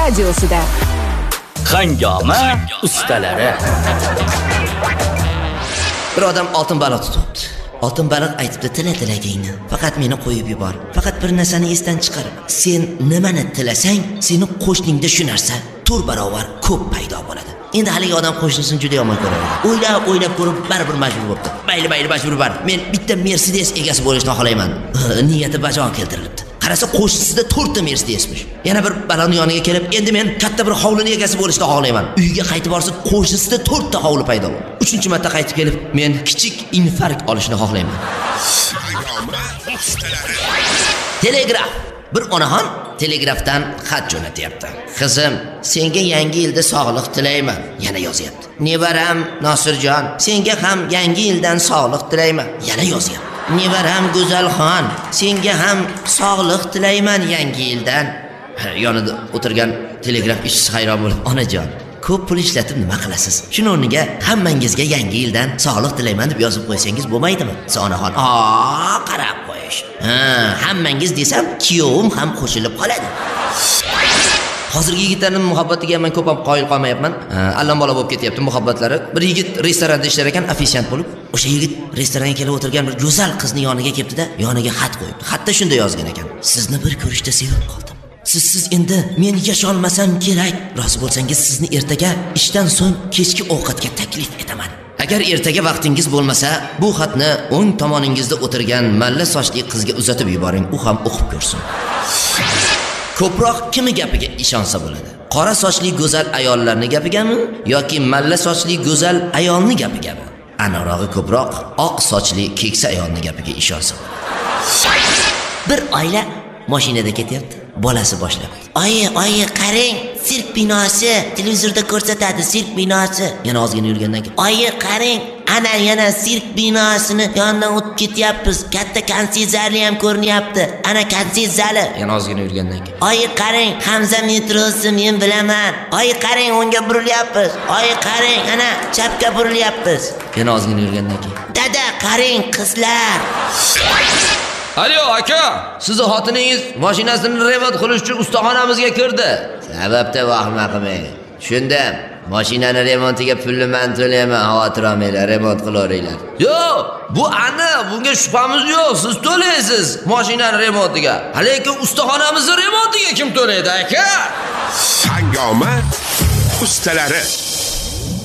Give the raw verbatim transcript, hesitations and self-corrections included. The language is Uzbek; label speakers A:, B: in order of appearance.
A: radiosida.
B: Hangoma ustalari.
C: Bir odam oltin baliq tutibdi. Oltin baliq aytibdi, tila tilagingni. Faqat meni qo'yib yubor. Faqat bir narsani esdan chiqar. Sen nimani tilasang, seni qo'shningda shu narsa to'rt barobar ko'p paydo bo'ladi. Endi haligi odam qo'shnisini juda yomon ko'radi. O'ylab, o'ylab ko'rib, baribir majbur bo'libdi. Mayli, mayli majbur bar. Men bitta Mercedes egasi bo'lishni xohlayman. Niyati bajo keltirilibdi. Qarasa qo'shnisida to'rt ta Mercedesmiş. Yana bir baloni yoniga kelib, endi men katta bir hovlini egasi bo'lishni xohlayman. Uyga qaytib borsa, qo'shnisida to'rt ta hovli paydo bo'ldi. uchinchi marta qaytib kelib, men kichik infarkt olishni xohlayman. Telegraf. Bir onaxon telegrafdan xat jo'natyapti. Qizim, senga yangi yilda sog'lik tilayman. Yana yozyapti. Nevaram Nosirjon, senga ham yangi yildan sog'lik tilayman. Yana yozyapti. Nevaram Go'zalxon, senga ham sog'lik tilayman yangi yildan. Yonida o'tirgan telegraf ishchisi hayron bo'lib, onajon, ko'p pul ishlatib nima qilasiz? Shuni o'rniga hammangizga yangi yildan sog'lik tilayman deb yozib qo'ysangiz bo'lmaydimi? Sonaxon, "Aa, qarab qo'yish. Ha, hammangiz desam, kiyovim ham qo'shilib qoladi." Hozirgi yigitlarning muhabbatiga men ko'p ham qoyil qolmayapman. Allambola bo'lib ketyapti muhabbatlari. Bir yigit restoranda ishlar ekan, ofisiant bo'lib. O'sha yigit restoranga kelib o'tirgan bir go'zal qizni yoniga kelibdi-da, yoniga xat qo'yibdi. Xatda shunday yozgan ekan: "Sizni bir ko'rishda sevib qoldim. Sizsiz endi men yasholmasam kerak. Rozi bo'lsangiz sizni ertaga ishdan so'ng kechki ovqatga taklif etaman. Agar ertaga vaqtingiz bo'lmasa, bu xatni o'ng tomoningizda o'tirgan malla sochli qizga uzatib yuboring, u ham o'qib ko'rsin." Ko'proq kimi gapiga ishonsa bo'ladi? Qora sochli go'zal ayollarning gapigami yoki malla sochli go'zal ayolning gapigami? Anarog'i ko'proq oq sochli keksa ayolning gapiga ishonsa. Bir oila mashinada ketyapti. Bolasi boshlab: "Oyi, oyi, qarang, sirk binosi, televizorda ko'rsatadi, sirk binosi." Yana ozgina yurgandan keyin: "Oyi, qarang, ana yana sirk binosini yonidan o'tib ketyapmiz. Katta konsert zali ham ko'rinyapti. Ana konsert zali." Yana ozgina yurgandan keyin: "Oyi, qarang, Hamza metrosi men bilaman. Oyi, qarang, o'ngga burilyapmiz. Oyi, qarang, ana chapga burilyapmiz." Yana ozgina yurgandan keyin: "Dada, qarang, qizlar."
D: Alo aka, sizni xotiningiz mashinasini remont qilish uchun ustaxonamizga kirdi.
C: Sababda vahma qilmang. Shunda mashinani remontiga pulni men to'layman, xavotir olmanglar, remont qilaveringlar.
D: Yo'q, bu aniq, bunga shubhamiz yo'q. Siz to'laysiz mashinani remontiga. Lekin ustaxonamizni remontiga kim to'laydi aka?
E: Hangoma ustalari.